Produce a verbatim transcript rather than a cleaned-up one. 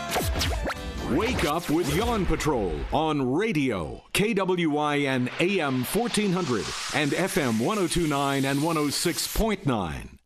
Wake up with Yawn Patrol on radio, K W I N A M fourteen hundred and F M one oh two point nine and one oh six point nine.